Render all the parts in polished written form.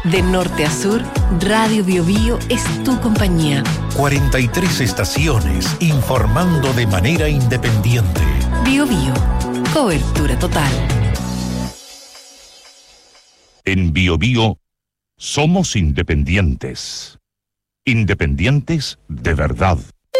De norte a sur, Radio Biobío es tu compañía. 43 estaciones informando de manera independiente. Biobío, cobertura total. En Biobío somos independientes. Independientes de verdad.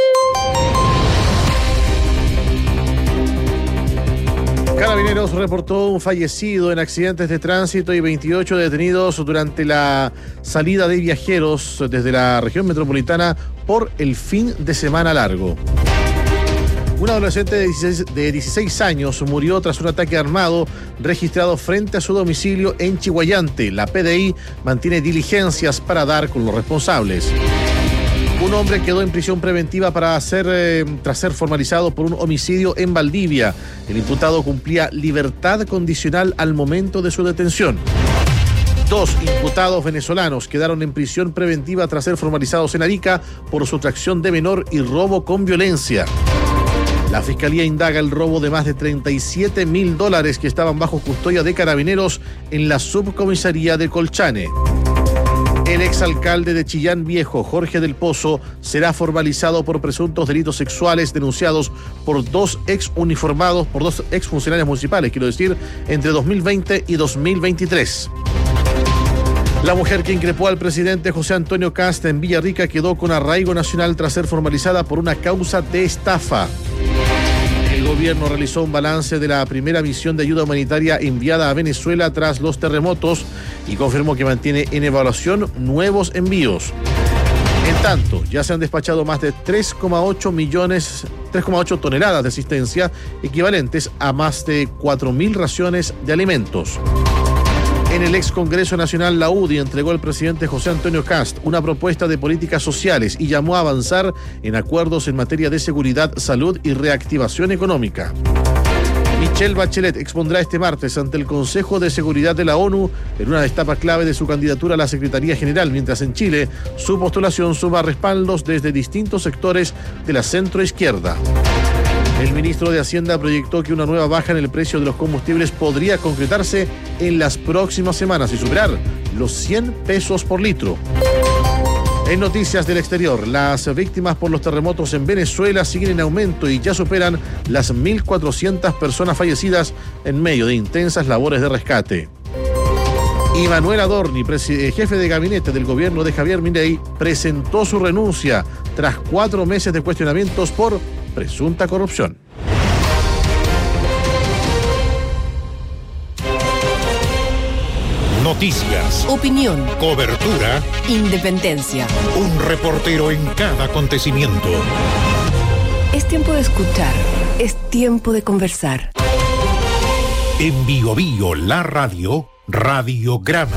Carabineros reportó un fallecido en accidentes de tránsito y 28 detenidos durante la salida de viajeros desde la región metropolitana por el fin de semana largo. Un adolescente de 16 años murió tras un ataque armado registrado frente a su domicilio en Chiguayante. La PDI mantiene diligencias para dar con los responsables. Un hombre quedó en prisión preventiva tras ser formalizado por un homicidio en Valdivia. El imputado cumplía libertad condicional al momento de su detención. 2 imputados venezolanos quedaron en prisión preventiva tras ser formalizados en Arica por sustracción de menor y robo con violencia. La Fiscalía indaga el robo de más de $37.000 que estaban bajo custodia de Carabineros en la subcomisaría de Colchane. El exalcalde de Chillán Viejo, Jorge del Pozo, será formalizado por presuntos delitos sexuales denunciados por dos exfuncionarios municipales, entre 2020 y 2023. La mujer que increpó al presidente José Antonio Kast en Villarrica quedó con arraigo nacional tras ser formalizada por una causa de estafa. El gobierno realizó un balance de la primera misión de ayuda humanitaria enviada a Venezuela tras los terremotos y confirmó que mantiene en evaluación nuevos envíos. En tanto, ya se han despachado más de 3,8 toneladas de asistencia, equivalentes a más de 4.000 raciones de alimentos. En el ex Congreso Nacional, la UDI entregó al presidente José Antonio Kast una propuesta de políticas sociales y llamó a avanzar en acuerdos en materia de seguridad, salud y reactivación económica. Michelle Bachelet expondrá este martes ante el Consejo de Seguridad de la ONU en una etapa clave de su candidatura a la Secretaría General, mientras en Chile su postulación suma respaldos desde distintos sectores de la centroizquierda. El ministro de Hacienda proyectó que una nueva baja en el precio de los combustibles podría concretarse en las próximas semanas y superar los 100 pesos por litro. En noticias del exterior, las víctimas por los terremotos en Venezuela siguen en aumento y ya superan las 1.400 personas fallecidas en medio de intensas labores de rescate. Y Manuel Adorni, jefe de gabinete del gobierno de Javier Milei, presentó su renuncia tras 4 meses de cuestionamientos por presunta corrupción. Noticias, Opinión, cobertura, independencia. un reportero en cada acontecimiento. Es tiempo de escuchar, es tiempo de conversar. En Biobío, la radio, Radiograma.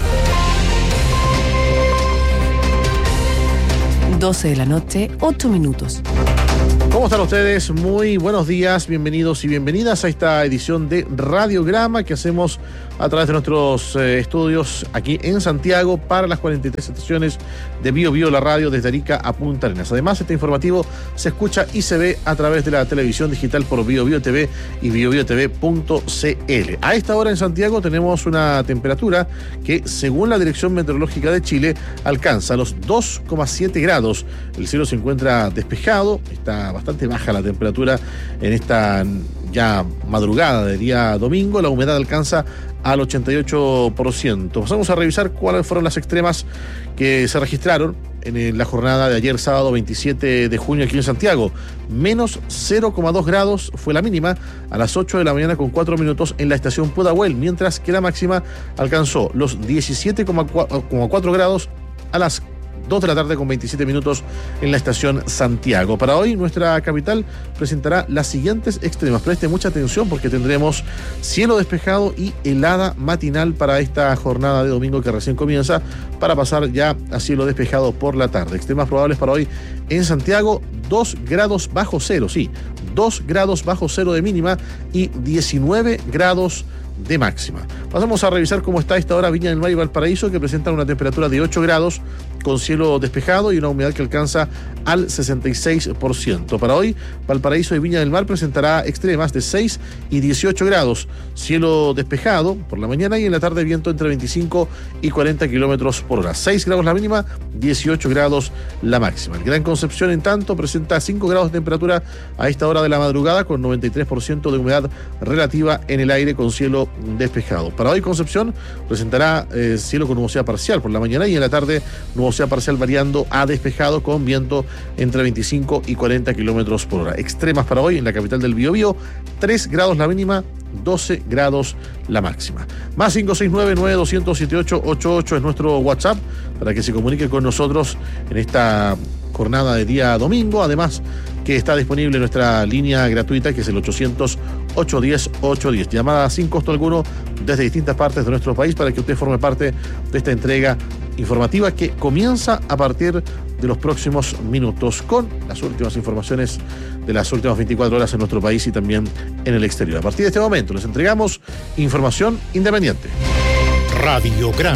12 de la noche, 8 minutos. ¿Cómo están ustedes? Muy buenos días, bienvenidos y bienvenidas a esta edición de Radiograma que hacemos a través de nuestros estudios aquí en Santiago para las 43 estaciones de Biobío, la radio desde Arica a Punta Arenas. Además, este informativo se escucha y se ve a través de la televisión digital por Biobío TV y biobiotv.cl. A esta hora en Santiago tenemos una temperatura que, según la Dirección Meteorológica de Chile, alcanza los 2,7 grados. El cielo se encuentra despejado, está bastante baja la temperatura en esta ya madrugada de día domingo. La humedad alcanza al 88%. Pasamos a revisar cuáles fueron las extremas que se registraron en la jornada de ayer, sábado 27 de junio, aquí en Santiago. Menos 0,2 grados fue la mínima a las 8 de la mañana con 4 minutos en la estación Pudahuel, mientras que la máxima alcanzó los 17,4 grados a las 2 de la tarde con 27 minutos en la estación Santiago. Para hoy nuestra capital presentará las siguientes extremas. Preste mucha atención porque tendremos cielo despejado y helada matinal para esta jornada de domingo que recién comienza, para pasar ya a cielo despejado por la tarde. Extremas probables para hoy en Santiago: 2 grados bajo cero, sí, 2 grados bajo cero de mínima y 19 grados de máxima. Pasamos a revisar cómo está a esta hora Viña del Mar y Valparaíso, que presentan una temperatura de 8 grados con cielo despejado y una humedad que alcanza al 66%. Para hoy, Valparaíso y Viña del Mar presentará extremas de 6 y 18 grados, cielo despejado por la mañana y en la tarde viento entre 25 y 40 kilómetros por hora. 6 grados la mínima, 18 grados la máxima. El Gran Concepción, en tanto, presenta 5 grados de temperatura a esta hora de la madrugada con 93% de humedad relativa en el aire con cielo despejado. Para hoy, Concepción presentará cielo con nubosidad parcial por la mañana y en la tarde nubosidad parcial variando a despejado con viento entre 25 y 40 kilómetros por hora. Extremas para hoy en la capital del Biobío, 3 grados la mínima, 12 grados la máxima. Más 569-9278-88 es nuestro WhatsApp para que se comunique con nosotros en esta jornada de día domingo. Además, que está disponible nuestra línea gratuita, que es el 800-810-810. Llamada sin costo alguno desde distintas partes de nuestro país para que usted forme parte de esta entrega informativa que comienza a partir de los próximos minutos con las últimas informaciones de las últimas 24 horas en nuestro país y también en el exterior. A partir de este momento les entregamos información independiente. Radiograma.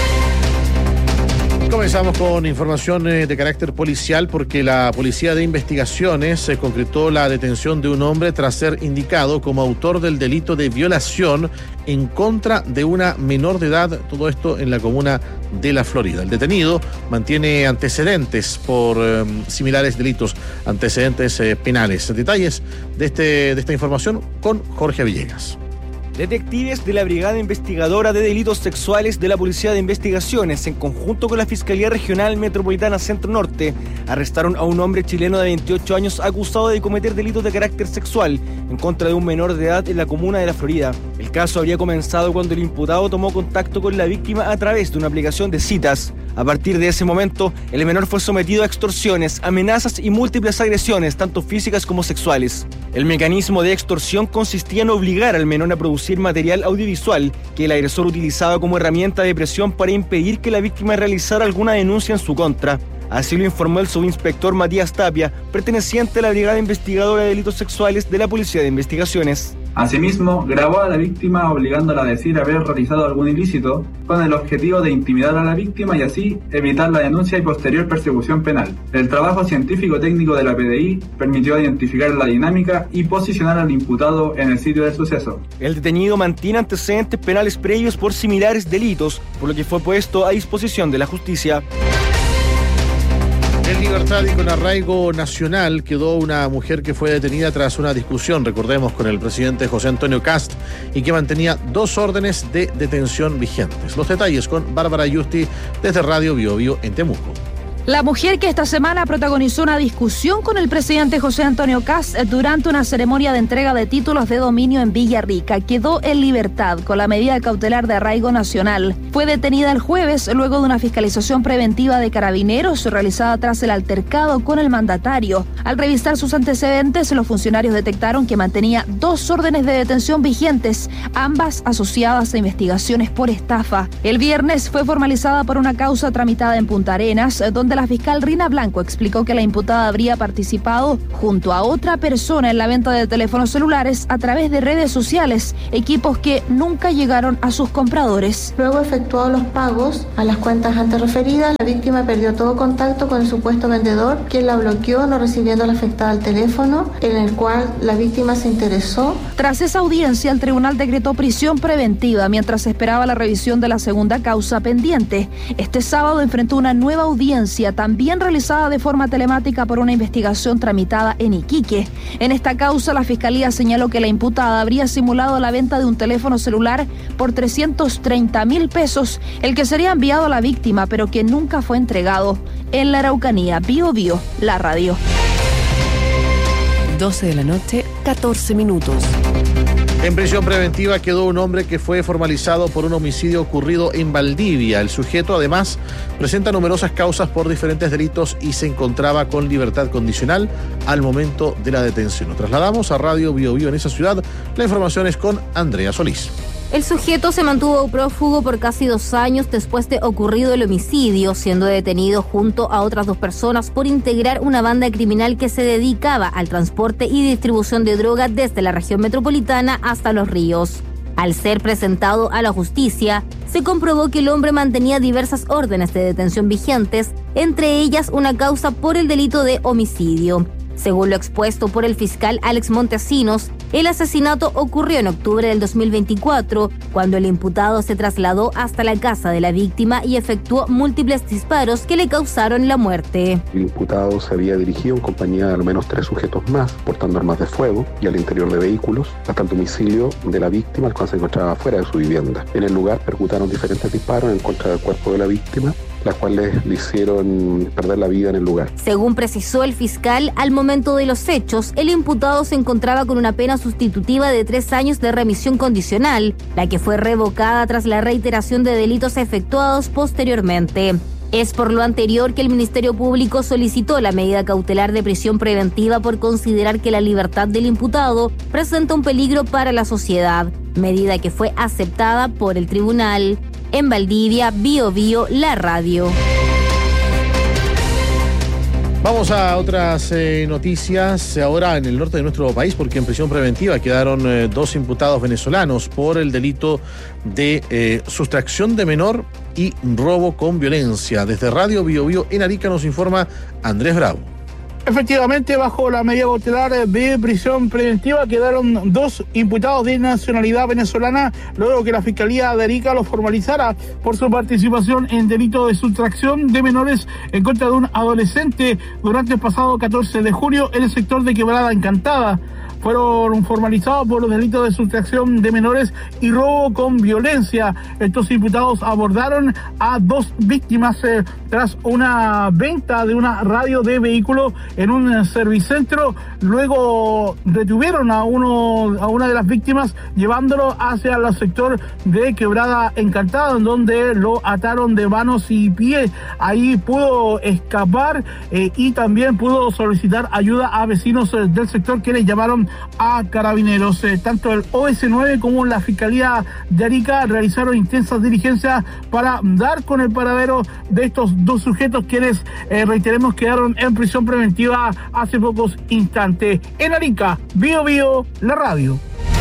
Comenzamos con información de carácter policial porque la Policía de Investigaciones concretó la detención de un hombre tras ser indicado como autor del delito de violación en contra de una menor de edad, todo esto en la comuna de La Florida. El detenido mantiene antecedentes por similares delitos, antecedentes penales. Detalles de esta información con Jorge Villegas. Detectives de la Brigada Investigadora de Delitos Sexuales de la Policía de Investigaciones, en conjunto con la Fiscalía Regional Metropolitana Centro Norte, arrestaron a un hombre chileno de 28 años acusado de cometer delitos de carácter sexual en contra de un menor de edad en la comuna de La Florida. El caso habría comenzado cuando el imputado tomó contacto con la víctima a través de una aplicación de citas. A partir de ese momento, el menor fue sometido a extorsiones, amenazas y múltiples agresiones, tanto físicas como sexuales. El mecanismo de extorsión consistía en obligar al menor a producir material audiovisual que el agresor utilizaba como herramienta de presión para impedir que la víctima realizara alguna denuncia en su contra. Así lo informó el subinspector Matías Tapia, perteneciente a la Brigada Investigadora de Delitos Sexuales de la Policía de Investigaciones. Asimismo, grabó a la víctima obligándola a decir haber realizado algún ilícito con el objetivo de intimidar a la víctima y así evitar la denuncia y posterior persecución penal. El trabajo científico-técnico de la PDI permitió identificar la dinámica y posicionar al imputado en el sitio del suceso. El detenido mantiene antecedentes penales previos por similares delitos, por lo que fue puesto a disposición de la justicia. En libertad y con arraigo nacional quedó una mujer que fue detenida tras una discusión, recordemos, con el presidente José Antonio Kast y que mantenía 2 órdenes de detención vigentes. Los detalles con Bárbara Yusti desde Radio Biobío en Temuco. La mujer que esta semana protagonizó una discusión con el presidente José Antonio Kast durante una ceremonia de entrega de títulos de dominio en Villarrica quedó en libertad con la medida cautelar de arraigo nacional. Fue detenida el jueves luego de una fiscalización preventiva de carabineros realizada tras el altercado con el mandatario. Al revisar sus antecedentes, los funcionarios detectaron que mantenía 2 órdenes de detención vigentes, ambas asociadas a investigaciones por estafa. El viernes fue formalizada por una causa tramitada en Punta Arenas, donde la fiscal Rina Blanco explicó que la imputada habría participado junto a otra persona en la venta de teléfonos celulares a través de redes sociales, equipos que nunca llegaron a sus compradores. Luego efectuó los pagos a las cuentas antes referidas. La víctima perdió todo contacto con el supuesto vendedor, quien la bloqueó, no recibiendo a la afectada el teléfono, en el cual la víctima se interesó. Tras esa audiencia, el tribunal decretó prisión preventiva mientras se esperaba la revisión de la segunda causa pendiente. Este sábado enfrentó una nueva audiencia también realizada de forma telemática por una investigación tramitada en Iquique. En esta causa, la Fiscalía señaló que la imputada habría simulado la venta de un teléfono celular por 330.000 pesos, el que sería enviado a la víctima, pero que nunca fue entregado. En la Araucanía, Biobío, la radio. 12 de la noche, 14 minutos. En prisión preventiva quedó un hombre que fue formalizado por un homicidio ocurrido en Valdivia. El sujeto, además, presenta numerosas causas por diferentes delitos y se encontraba con libertad condicional al momento de la detención. Nos trasladamos a Radio Biobío en esa ciudad. La información es con Andrea Solís. El sujeto se mantuvo prófugo por casi 2 años después de ocurrido el homicidio, siendo detenido junto a otras 2 personas por integrar una banda criminal que se dedicaba al transporte y distribución de droga desde la región metropolitana hasta Los Ríos. Al ser presentado a la justicia, se comprobó que el hombre mantenía diversas órdenes de detención vigentes, entre ellas una causa por el delito de homicidio. Según lo expuesto por el fiscal Alex Montesinos, el asesinato ocurrió en octubre del 2024, cuando el imputado se trasladó hasta la casa de la víctima y efectuó múltiples disparos que le causaron la muerte. El imputado se había dirigido en compañía de al menos 3 sujetos más, portando armas de fuego y al interior de vehículos, hasta el domicilio de la víctima, el cual se encontraba fuera de su vivienda. En el lugar percutaron diferentes disparos en contra del cuerpo de la víctima, las cuales le hicieron perder la vida en el lugar. Según precisó el fiscal, al momento de los hechos, el imputado se encontraba con una pena sustitutiva de 3 años de remisión condicional, la que fue revocada tras la reiteración de delitos efectuados posteriormente. Es por lo anterior que el Ministerio Público solicitó la medida cautelar de prisión preventiva por considerar que la libertad del imputado presenta un peligro para la sociedad, medida que fue aceptada por el tribunal. En Valdivia, Biobío, la radio. Vamos a otras noticias ahora en el norte de nuestro país, porque en prisión preventiva quedaron 2 imputados venezolanos por el delito de sustracción de menor y robo con violencia. Desde Radio Biobío en Arica nos informa Andrés Bravo. Efectivamente, bajo la medida cautelar de prisión preventiva quedaron 2 imputados de nacionalidad venezolana, luego que la Fiscalía de Arica los formalizara por su participación en delito de sustracción de menores en contra de un adolescente durante el pasado 14 de julio en el sector de Quebrada Encantada. Fueron formalizados por los delitos de sustracción de menores y robo con violencia. Estos imputados abordaron a 2 víctimas tras una venta de una radio de vehículo en un servicentro. Luego detuvieron a una de las víctimas llevándolo hacia el sector de Quebrada Encantada, en donde lo ataron de manos y pies. Ahí pudo escapar y también pudo solicitar ayuda a vecinos del sector, quienes llamaron a carabineros. Tanto el OS9 como la Fiscalía de Arica realizaron intensas diligencias para dar con el paradero de estos 2 sujetos, quienes, reiteremos, quedaron en prisión preventiva hace pocos instantes. En Arica, Biobío, la radio.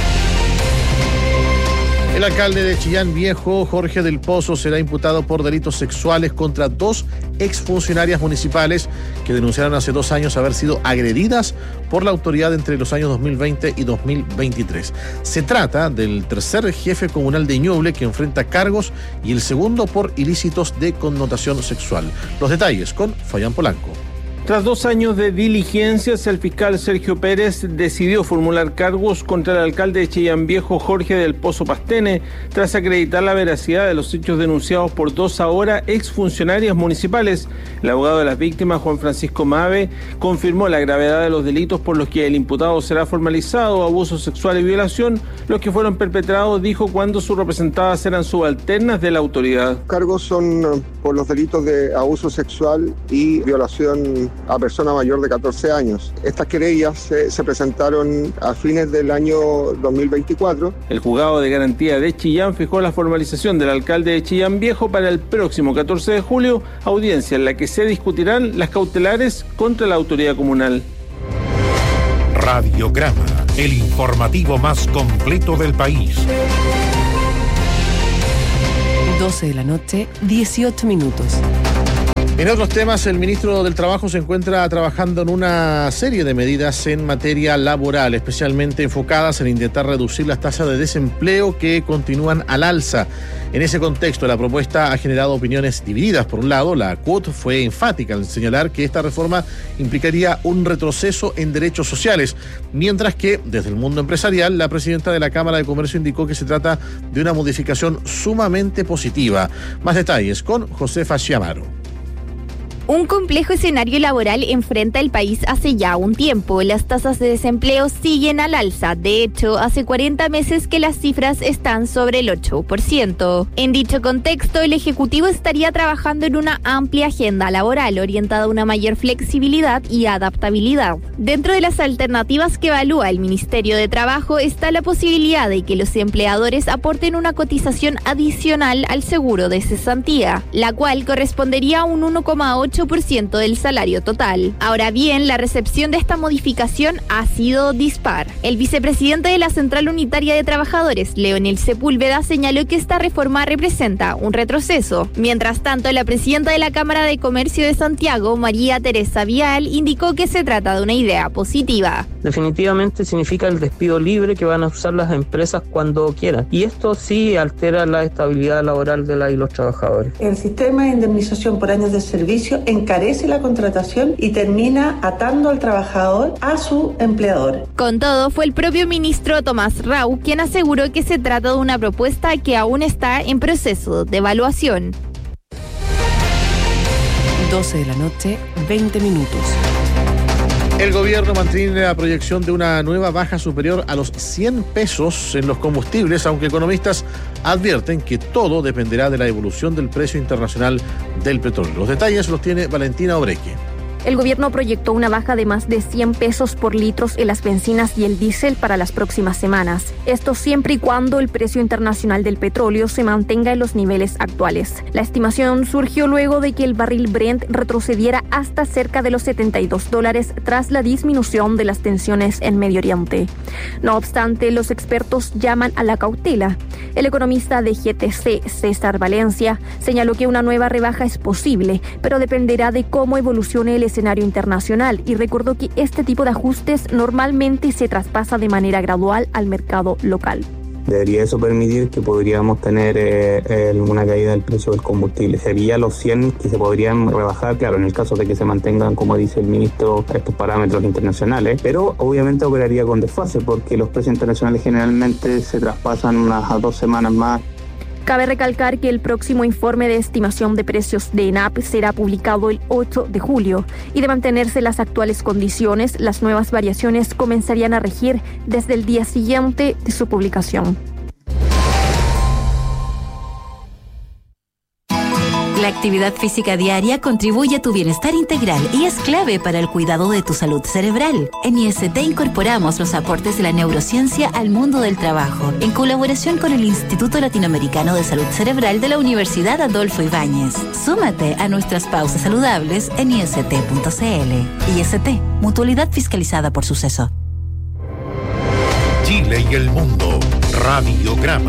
El alcalde de Chillán Viejo, Jorge del Pozo, será imputado por delitos sexuales contra 2 exfuncionarias municipales que denunciaron hace 2 años haber sido agredidas por la autoridad entre los años 2020 y 2023. Se trata del tercer jefe comunal de Ñuble, que enfrenta cargos, y el segundo por ilícitos de connotación sexual. Los detalles con Fayán Polanco. Tras 2 años de diligencias, el fiscal Sergio Pérez decidió formular cargos contra el alcalde de Chillán Viejo, Jorge del Pozo Pastene, tras acreditar la veracidad de los hechos denunciados por 2 ahora exfuncionarias municipales. El abogado de las víctimas, Juan Francisco Mave, confirmó la gravedad de los delitos por los que el imputado será formalizado: abuso sexual y violación, los que fueron perpetrados, dijo, cuando sus representadas eran subalternas de la autoridad. Los cargos son por los delitos de abuso sexual y violación a persona mayor de 14 años. Estas querellas se presentaron a fines del año 2024. El juzgado de garantía de Chillán fijó la formalización del alcalde de Chillán Viejo para el próximo 14 de julio, audiencia en la que se discutirán las cautelares contra la autoridad comunal. Radiograma, el informativo más completo del país. 12 de la noche, 18 minutos. En otros temas, el ministro del Trabajo se encuentra trabajando en una serie de medidas en materia laboral, especialmente enfocadas en intentar reducir las tasas de desempleo que continúan al alza. En ese contexto, la propuesta ha generado opiniones divididas. Por un lado, la CUT fue enfática al señalar que esta reforma implicaría un retroceso en derechos sociales, mientras que, desde el mundo empresarial, la presidenta de la Cámara de Comercio indicó que se trata de una modificación sumamente positiva. Más detalles con Josefa Chiamaro. Un complejo escenario laboral enfrenta el país hace ya un tiempo. Las tasas de desempleo siguen al alza. De hecho, hace 40 meses que las cifras están sobre el 8%. En dicho contexto, el Ejecutivo estaría trabajando en una amplia agenda laboral orientada a una mayor flexibilidad y adaptabilidad. Dentro de las alternativas que evalúa el Ministerio de Trabajo está la posibilidad de que los empleadores aporten una cotización adicional al seguro de cesantía, la cual correspondería a un 1,8% 8% del salario total. Ahora bien, la recepción de esta modificación ha sido dispar. El vicepresidente de la Central Unitaria de Trabajadores, Leonel Sepúlveda, señaló que esta reforma representa un retroceso. Mientras tanto, la presidenta de la Cámara de Comercio de Santiago, María Teresa Vial, indicó que se trata de una idea positiva. Definitivamente significa el despido libre que van a usar las empresas cuando quieran. Y esto sí altera la estabilidad laboral de los trabajadores. El sistema de indemnización por años de servicio encarece la contratación y termina atando al trabajador a su empleador. Con todo, fue el propio ministro Tomás Rau quien aseguró que se trata de una propuesta que aún está en proceso de evaluación. 12 de la noche, 20 minutos. El gobierno mantiene la proyección de una nueva baja superior a los 100 pesos en los combustibles, aunque economistas advierten que todo dependerá de la evolución del precio internacional del petróleo. Los detalles los tiene Valentina Obreque. El gobierno proyectó una baja de más de 100 pesos por litro en las bencinas y el diésel para las próximas semanas. Esto siempre y cuando el precio internacional del petróleo se mantenga en los niveles actuales. La estimación surgió luego de que el barril Brent retrocediera hasta cerca de los $72 tras la disminución de las tensiones en Medio Oriente. No obstante, los expertos llaman a la cautela. El economista de GTC, César Valencia, señaló que una nueva rebaja es posible, pero dependerá de cómo evolucione el escenario internacional y recordó que este tipo de ajustes normalmente se traspasa de manera gradual al mercado local. Debería eso permitir que podríamos tener una caída del precio del combustible. Sería los 100 que se podrían rebajar, claro, en el caso de que se mantengan, como dice el ministro, estos parámetros internacionales, pero obviamente operaría con desfase porque los precios internacionales generalmente se traspasan unas 2 semanas más. Cabe recalcar que el próximo informe de estimación de precios de ENAP será publicado el 8 de julio y de mantenerse las actuales condiciones, las nuevas variaciones comenzarían a regir desde el día siguiente de su publicación. La actividad física diaria contribuye a tu bienestar integral y es clave para el cuidado de tu salud cerebral. En IST incorporamos los aportes de la neurociencia al mundo del trabajo, en colaboración con el Instituto Latinoamericano de Salud Cerebral de la Universidad Adolfo Ibáñez. Súmate a nuestras pausas saludables en ist.cl. IST, mutualidad fiscalizada por Suceso. Chile y el mundo, Radiograma.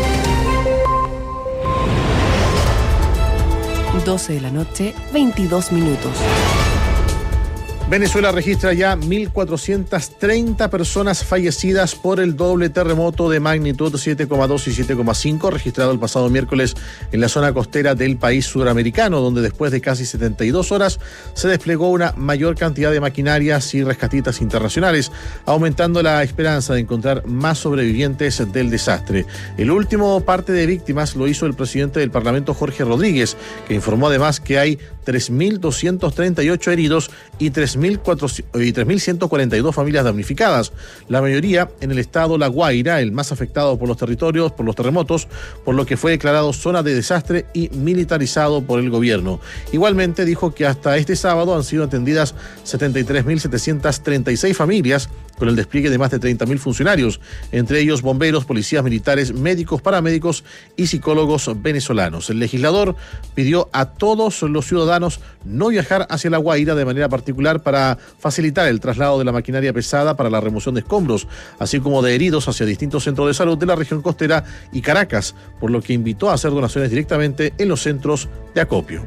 12 de la noche, 22 minutos. Venezuela registra ya 1.430 personas fallecidas por el doble terremoto de magnitud 7,2 y 7,5 registrado el pasado miércoles en la zona costera del país sudamericano, donde después de casi 72 horas se desplegó una mayor cantidad de maquinarias y rescatistas internacionales, aumentando la esperanza de encontrar más sobrevivientes del desastre. El último parte de víctimas lo hizo el presidente del Parlamento, Jorge Rodríguez, que informó además que hay 3.238 heridos y 3.142 familias damnificadas, la mayoría en el estado La Guaira, el más afectado por los terremotos, por lo que fue declarado zona de desastre y militarizado por el gobierno. Igualmente dijo que hasta este sábado han sido atendidas 73.736 familias, con el despliegue de más de 30.000 funcionarios, entre ellos bomberos, policías militares, médicos, paramédicos y psicólogos venezolanos. El legislador pidió a todos los ciudadanos no viajar hacia La Guaira de manera particular para facilitar el traslado de la maquinaria pesada para la remoción de escombros, así como de heridos hacia distintos centros de salud de la región costera y Caracas, por lo que invitó a hacer donaciones directamente en los centros de acopio.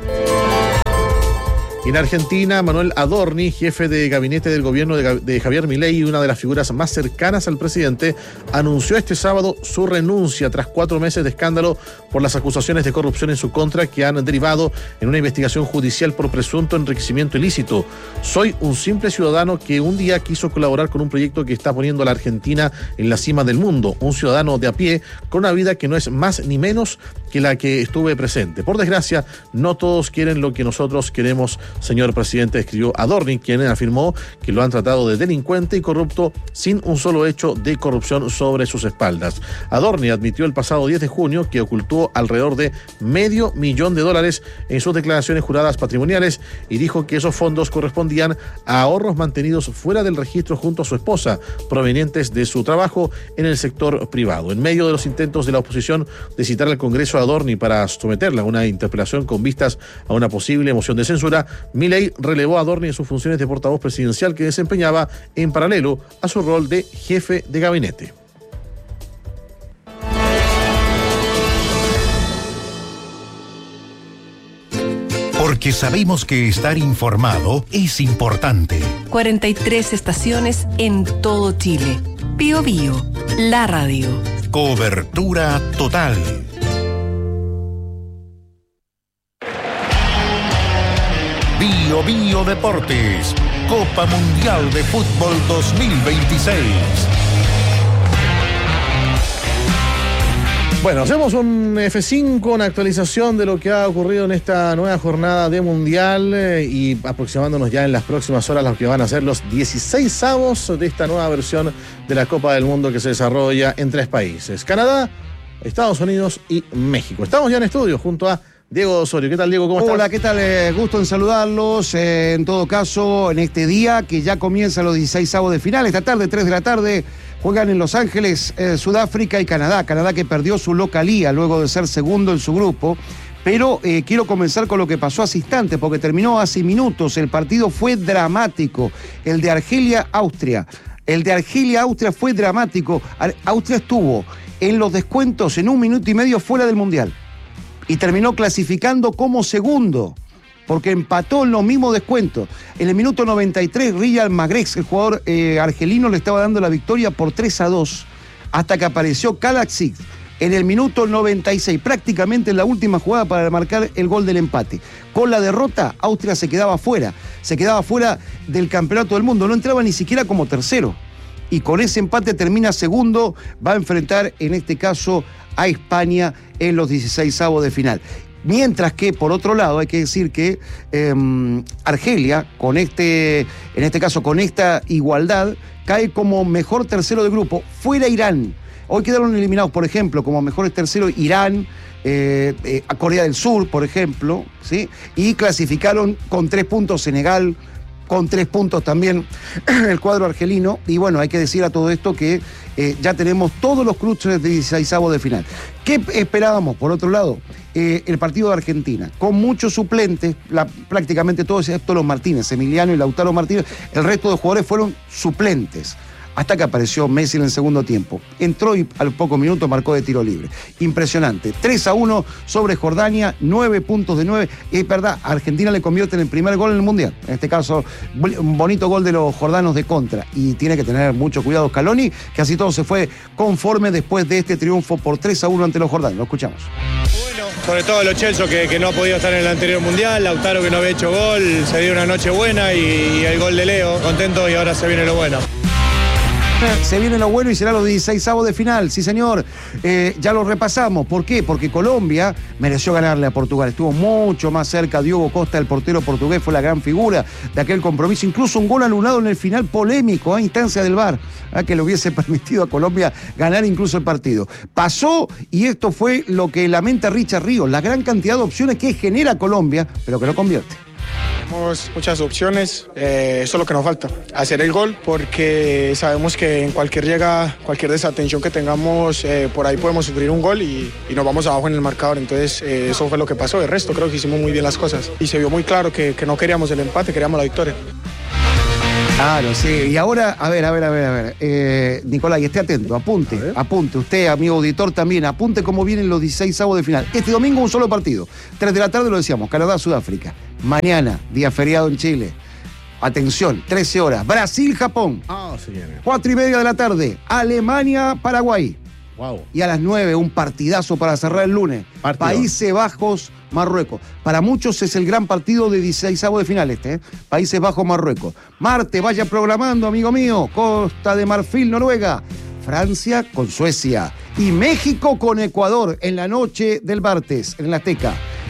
En Argentina, Manuel Adorni, jefe de gabinete del gobierno de Javier Milei y una de las figuras más cercanas al presidente, anunció este sábado su renuncia tras 4 meses de escándalo por las acusaciones de corrupción en su contra que han derivado en una investigación judicial por presunto enriquecimiento ilícito. Soy un simple ciudadano que un día quiso colaborar con un proyecto que está poniendo a la Argentina en la cima del mundo, un ciudadano de a pie con una vida que no es más ni menos que la que estuve presente. Por desgracia, no todos quieren lo que nosotros queremos, señor presidente, escribió Adorni, quien afirmó que lo han tratado de delincuente y corrupto sin un solo hecho de corrupción sobre sus espaldas. Adorni admitió el pasado 10 de junio que ocultó alrededor de $500,000 en sus declaraciones juradas patrimoniales y dijo que esos fondos correspondían a ahorros mantenidos fuera del registro junto a su esposa, provenientes de su trabajo en el sector privado. En medio de los intentos de la oposición de citar al Congreso a Adorni para someterla a una interpelación con vistas a una posible moción de censura, Milei relevó a Adorni en sus funciones de portavoz presidencial que desempeñaba en paralelo a su rol de jefe de gabinete. Porque sabemos que estar informado es importante. 43 estaciones en todo Chile. Bío Bío, la radio. Cobertura total. Bío Bío Deportes, Copa Mundial de Fútbol 2026. Bueno, hacemos un F5, una actualización de lo que ha ocurrido en esta nueva jornada de Mundial y aproximándonos ya en las próximas horas los que van a ser los 16avos de esta nueva versión de la Copa del Mundo que se desarrolla en 3 países: Canadá, Estados Unidos y México. Estamos ya en estudio junto a Diego Osorio. ¿Qué tal, Diego? ¿Cómo estás? Hola, ¿qué tal? Gusto en saludarlos. En todo caso, en este día que ya comienzan los 16avos de final, esta tarde, 3 de la tarde, juegan en Los Ángeles, Sudáfrica y Canadá. Canadá que perdió su localía luego de ser segundo en su grupo. Pero quiero comenzar con lo que pasó hace instantes, porque terminó hace minutos. El partido fue dramático. El de Argelia-Austria. El de Argelia-Austria fue dramático. Austria estuvo en los descuentos en 1 minuto y medio fuera del Mundial. Y terminó clasificando como segundo, porque empató en los mismos descuentos. En el minuto 93, Riyad Mahrez, el jugador argelino, le estaba dando la victoria por 3-2, hasta que apareció Kalajic en el minuto 96, prácticamente en la última jugada para marcar el gol del empate. Con la derrota, Austria se quedaba fuera del campeonato del mundo, no entraba ni siquiera como tercero. Y con ese empate termina segundo, va a enfrentar en este caso a España en los 16avos de final. Mientras que, por otro lado, hay que decir que Argelia, en este caso con esta igualdad, cae como mejor tercero de grupo, fuera Irán. Hoy quedaron eliminados, por ejemplo, como mejores terceros Irán, a Corea del Sur, por ejemplo, ¿sí? Y clasificaron con 3 puntos Senegal, con 3 puntos también el cuadro argelino. Y bueno, hay que decir a todo esto que ya tenemos todos los cruces de 16avos de final. ¿Qué esperábamos? Por otro lado, el partido de Argentina, con muchos suplentes, prácticamente todos excepto los Martínez, Emiliano y Lautaro Martínez, el resto de jugadores fueron suplentes. Hasta que apareció Messi en el segundo tiempo. Entró y al poco minuto marcó de tiro libre. Impresionante. 3-1 sobre Jordania, 9 puntos de 9. Es verdad, a Argentina le convierte en el primer gol en el Mundial. En este caso, un bonito gol de los jordanos de contra. Y tiene que tener mucho cuidado Scaloni, que así todo se fue conforme después de este triunfo por 3-1 ante los jordanos. Lo escuchamos. Bueno, sobre todo Lo Celso, que no ha podido estar en el anterior Mundial. Lautaro, que no había hecho gol. Se dio una noche buena y el gol de Leo. Contento, y ahora se viene lo bueno. Se viene lo bueno y será los 16avos de final, sí señor. Ya lo repasamos. ¿Por qué? Porque Colombia mereció ganarle a Portugal. Estuvo mucho más cerca. Diogo Costa, el portero portugués, fue la gran figura de aquel compromiso. Incluso un gol anulado en el final polémico, a instancia del VAR, que le hubiese permitido a Colombia ganar incluso el partido. Pasó, y esto fue lo que lamenta Richard Ríos, la gran cantidad de opciones que genera Colombia, pero que no convierte. Tenemos muchas opciones, eso es lo que nos falta, hacer el gol, porque sabemos que en cualquier desatención que tengamos, por ahí podemos sufrir un gol y nos vamos abajo en el marcador. Entonces eso fue lo que pasó. El resto creo que hicimos muy bien las cosas y se vio muy claro que no queríamos el empate, queríamos la victoria. Claro, sí. Y ahora, a ver, Nicolás, y esté atento, apunte. Usted, amigo auditor, también, apunte cómo vienen los 16avos de final. Este domingo un solo partido. 3 de la tarde, lo decíamos, Canadá-Sudáfrica. Mañana, día feriado en Chile. Atención, 13 horas. Brasil-Japón. 4:30 de la tarde. Alemania-Paraguay. Wow. Y a las 9, un partidazo para cerrar el lunes. Países Bajos-Marruecos. Para muchos es el gran partido de 16avos de final Países Bajos-Marruecos. Martes, vaya programando, amigo mío. Costa de Marfil, Noruega. Francia con Suecia. Y México con Ecuador en la noche del martes, en la Azteca.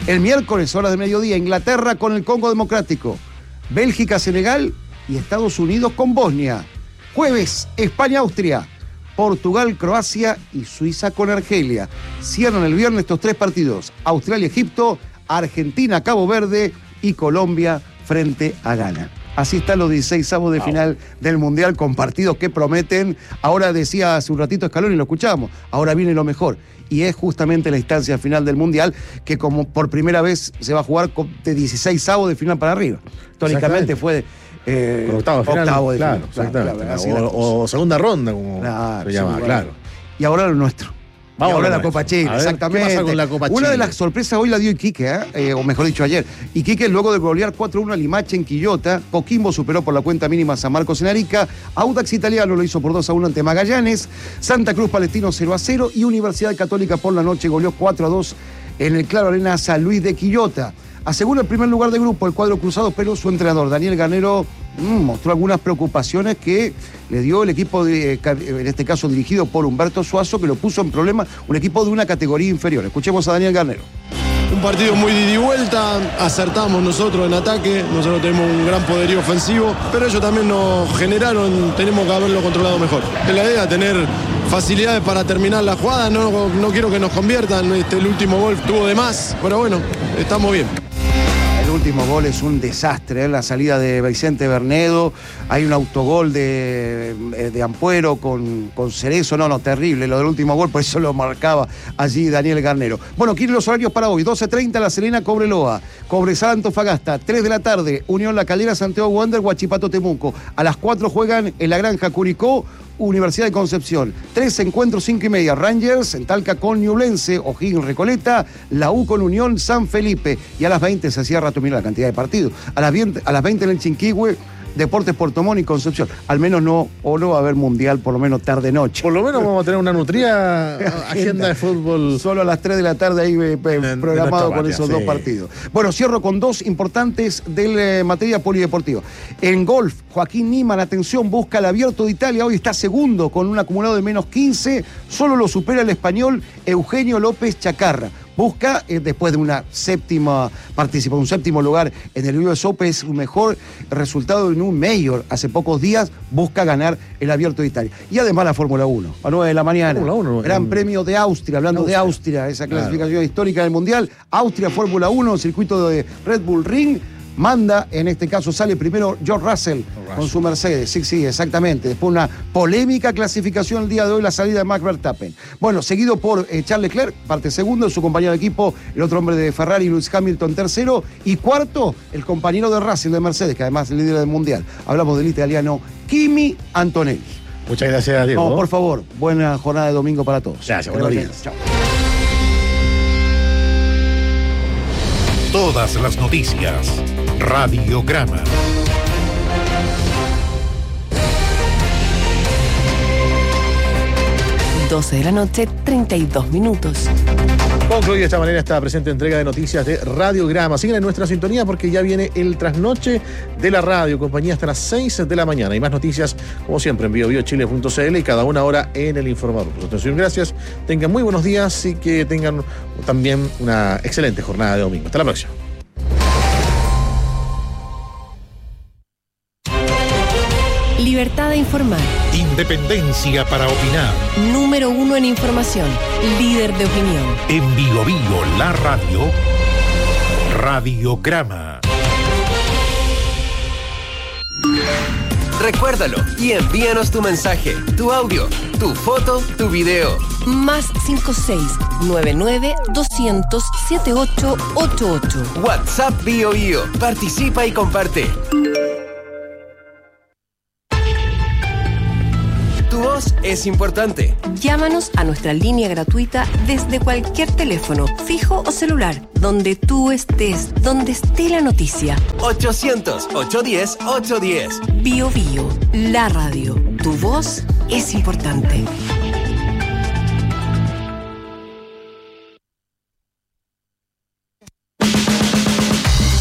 El miércoles, horas de mediodía, Inglaterra con el Congo Democrático, Bélgica, Senegal y Estados Unidos con Bosnia. Jueves, España, Austria, Portugal, Croacia y Suiza con Argelia. Cierran el viernes estos 3 partidos: Australia, Egipto, Argentina, Cabo Verde y Colombia frente a Ghana. Así están los 16avos de final del Mundial, con partidos que prometen. Ahora decía hace un ratito Scaloni, lo escuchábamos, ahora viene lo mejor. Y es justamente la instancia final del Mundial, que como por primera vez se va a jugar de 16avos de final para arriba. Históricamente fue octavo de final. Claro, o segunda ronda, como se llama, claro. Y ahora lo nuestro. Vamos ahora la Copa Chile, exactamente. ¿Qué pasa con la Copa Chile? Una de las sorpresas hoy la dio Iquique, o mejor dicho ayer. Iquique, luego de golear 4-1 a Limache en Quillota, Coquimbo superó por la cuenta mínima a San Marcos en Arica, Audax Italiano lo hizo por 2-1 ante Magallanes, Santa Cruz Palestino 0-0 y Universidad Católica por la noche goleó 4-2 en el Claro Arena San Luis de Quillota. Asegura el primer lugar de grupo el cuadro cruzado, pero su entrenador Daniel Garnero mostró algunas preocupaciones que le dio el equipo, en este caso dirigido por Humberto Suazo, que lo puso en problema, un equipo de una categoría inferior. Escuchemos a Daniel Garnero. Un partido muy de ida y vuelta, acertamos nosotros en ataque, nosotros tenemos un gran poderío ofensivo, pero ellos también nos generaron, tenemos que haberlo controlado mejor. Es la idea, tener facilidades para terminar la jugada, no quiero que nos conviertan, el último gol tuvo de más, pero bueno, estamos bien. El último gol es un desastre, la salida de Vicente Bernedo, hay un autogol de Ampuero con Cerezo, terrible lo del último gol, por eso lo marcaba allí Daniel Garnero. Bueno, ¿quieren los horarios para hoy? 12:30 La Serena, Cobreloa, Cobresal, Antofagasta, 3 de la tarde, Unión La Calera, Santiago Wander, Huachipato, Temuco. A las 4 juegan en La Granja, Curicó, Universidad de Concepción. 3 encuentros, 5:30. Rangers en Talca con Ñublense, O'Higgins, Recoleta, la U con Unión, San Felipe. Y a las 20 se hacía rato, mira la cantidad de partidos. A las 20 en el Chinquihue, Deportes Puerto Montt y Concepción. Al menos no va a haber mundial, por lo menos tarde-noche. Por lo menos vamos a tener una nutrida agenda de fútbol. Solo a las 3 de la tarde ahí programado con esos 2 partidos. Bueno, cierro con 2 importantes de materia polideportiva. En golf, Joaquín Niemann, atención, busca el Abierto de Italia. Hoy está segundo con un acumulado de menos 15. Solo lo supera el español Eugenio López Chacarra. Busca, después de una séptima participación, un séptimo lugar en el US Open, es un mejor resultado en un Major. Hace pocos días busca ganar el Abierto de Italia. Y además la Fórmula 1, a 9 de la mañana. Fórmula 1. Gran Premio de Austria, hablando de Austria, esa clasificación histórica del Mundial. Austria, Fórmula 1, circuito de Red Bull Ring. Manda, en este caso sale primero George Russell con su Mercedes. Sí, exactamente. Después una polémica clasificación el día de hoy, la salida de Max Verstappen. Bueno, seguido por Charles Leclerc, parte segundo, su compañero de equipo, el otro hombre de Ferrari, Lewis Hamilton, tercero. Y cuarto, el compañero de Russell de Mercedes, que además es el líder del Mundial. Hablamos del italiano Kimi Antonelli. Muchas gracias, Diego. No, por favor, buena jornada de domingo para todos. Gracias, buenos días. Chao. Todas las noticias. Radiograma. De la noche, 32 minutos. Concluye de esta manera esta presente entrega de noticias de Radiograma. Sigan en nuestra sintonía porque ya viene el trasnoche de la radio, compañía hasta las 6 de la mañana. Y más noticias, como siempre, en biobiochile.cl y cada una hora en El Informador. Por su atención, gracias. Tengan muy buenos días y que tengan también una excelente jornada de domingo. Hasta la próxima. Libertad de informar. Independencia para opinar. Número 1 en información. Líder de opinión. En Bio Bio, la radio. Radiograma. Recuérdalo y envíanos tu mensaje, tu audio, tu foto, tu video. Más 56-99-200-7888. WhatsApp Bio Bio. Participa y comparte. Tu voz es importante. Llámanos a nuestra línea gratuita desde cualquier teléfono, fijo o celular, donde tú estés, donde esté la noticia. 800-810-810. Bio Bio, la radio. Tu voz es importante.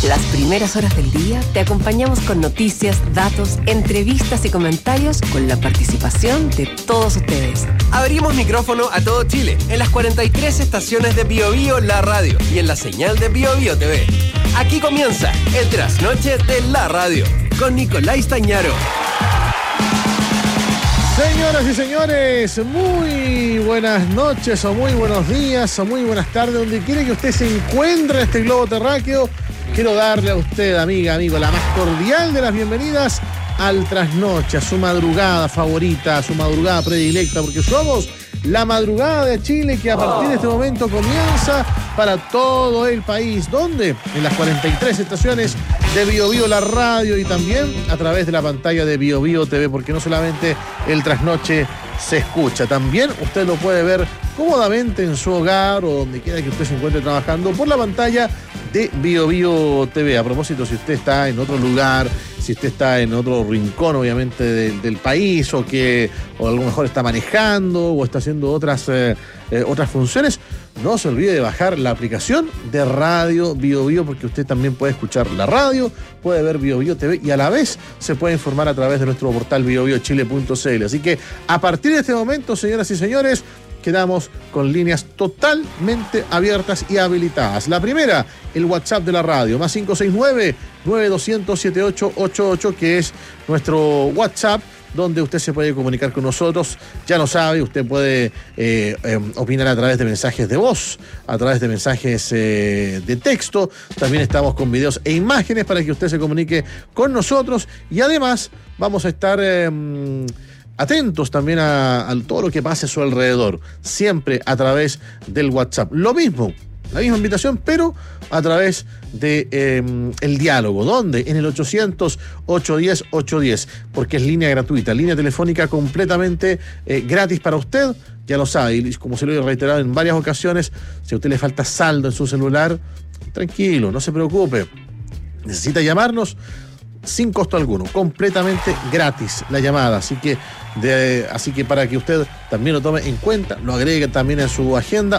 Las primeras horas del día te acompañamos con noticias, datos, entrevistas y comentarios con la participación de todos ustedes. Abrimos micrófono a todo Chile en las 43 estaciones de Bio Bio La Radio y en la señal de Bio Bio TV. Aquí comienza el trasnoche de la radio con Nicolás Tañaro. Señoras y señores, muy buenas noches o muy buenos días o muy buenas tardes, donde quiera que usted se encuentre en este globo terráqueo. Quiero darle a usted, amiga, amigo, la más cordial de las bienvenidas al trasnoche, a su madrugada favorita, a su madrugada predilecta, porque somos la madrugada de Chile, que a partir de este momento comienza para todo el país. ¿Dónde? En las 43 estaciones de Bio Bio La Radio y también a través de la pantalla de Bio Bio TV, porque no solamente el trasnoche se escucha, también usted lo puede ver cómodamente en su hogar o donde quiera que usted se encuentre trabajando por la pantalla de Bio Bio TV. A propósito, si usted está en otro lugar, si usted está en otro rincón, obviamente, del país, o a lo mejor está manejando o está haciendo otras funciones, no se olvide de bajar la aplicación de Radio Bio Bio, porque usted también puede escuchar la radio, puede ver Bio Bio TV y a la vez se puede informar a través de nuestro portal biobiochile.cl. Así que a partir de este momento, señoras y señores, quedamos con líneas totalmente abiertas y habilitadas. La primera, el WhatsApp de la radio, más 569-9200-7888, que es nuestro WhatsApp, donde usted se puede comunicar con nosotros. Ya lo sabe, usted puede opinar a través de mensajes de voz, a través de mensajes de texto. También estamos con videos e imágenes para que usted se comunique con nosotros. Y además vamos a estar atentos también a todo lo que pase a su alrededor, siempre a través del WhatsApp. Lo mismo, la misma invitación, pero a través de el diálogo. ¿Dónde? En el 800-810-810, porque es línea gratuita, línea telefónica completamente gratis para usted. Ya lo sabe, y como se lo he reiterado en varias ocasiones, si a usted le falta saldo en su celular, tranquilo, no se preocupe. Necesita llamarnos sin costo alguno, completamente gratis la llamada, así que para que usted también lo tome en cuenta, lo agregue también en su agenda,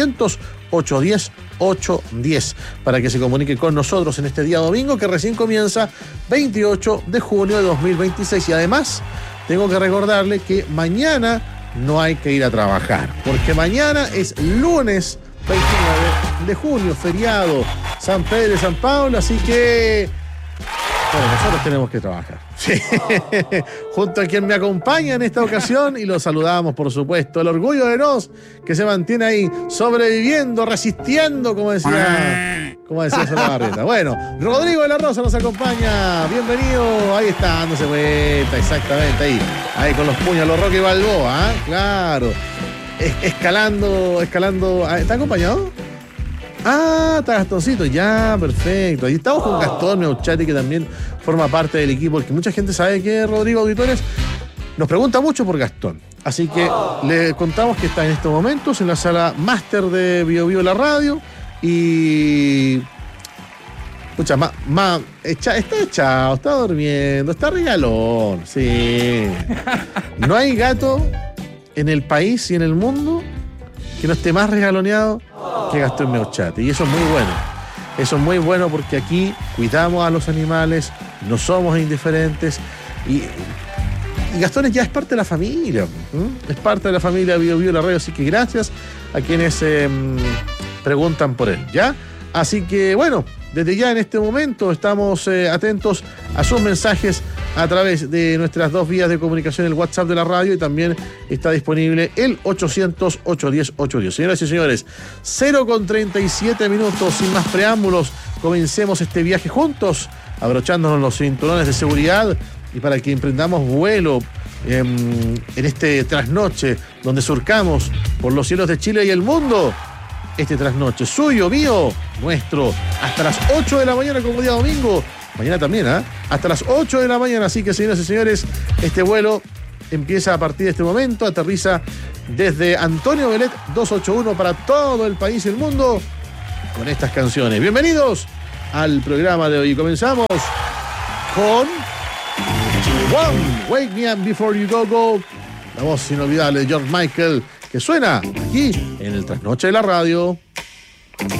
800-810-810, para que se comunique con nosotros en este día domingo que recién comienza, 28 de junio de 2026. Y además tengo que recordarle que mañana no hay que ir a trabajar, porque mañana es lunes 29 de junio, feriado San Pedro y San Pablo, así que bueno, nosotros tenemos que trabajar. Sí. Junto a quien me acompaña en esta ocasión, y lo saludamos, por supuesto, el orgullo de Nos, que se mantiene ahí sobreviviendo, resistiendo, como decía Solabarrieta. Bueno, Rodrigo de la Rosa nos acompaña. Bienvenido. Ahí está, dándose vuelta, exactamente, ahí con los puños, los Rocky Balboa, ¿eh? Claro. Escalando. ¿Está acompañado? Ah, está Gastoncito, ya, perfecto. Ahí estamos con Gastón Meuchati, que también forma parte del equipo, porque mucha gente sabe que Rodrigo, auditores, nos pregunta mucho por Gastón. Así que le contamos que está en estos momentos en la sala máster de Bio Bio La Radio y escucha, está echado, está durmiendo, está regalón, sí. No hay gato en el país y en el mundo que no esté más regaloneado que Gastón Meuchati. Y eso es muy bueno. Eso es muy bueno porque aquí cuidamos a los animales, no somos indiferentes. Y Gastón ya es parte de la familia. Es parte de la familia Bio Bio La Radio. Así que gracias a quienes preguntan por él, ¿ya? Así que bueno, desde ya en este momento estamos atentos a sus mensajes a través de nuestras dos vías de comunicación, el WhatsApp de la radio, y también está disponible el 800-810-810. Señoras y señores, 0:37 minutos, sin más preámbulos, comencemos este viaje juntos, abrochándonos los cinturones de seguridad y para que emprendamos vuelo en este trasnoche donde surcamos por los cielos de Chile y el mundo. Este trasnoche suyo, mío, nuestro, hasta las 8 de la mañana como día domingo. Mañana también, hasta las 8 de la mañana. Así que, señoras y señores, este vuelo empieza a partir de este momento. Aterriza desde Antonio Belet 281 para todo el país y el mundo con estas canciones. Bienvenidos al programa de hoy. Comenzamos con One, Wake Me Up Before You Go Go. La voz inolvidable de George Michael, que suena aquí en el Trasnoche de la Radio.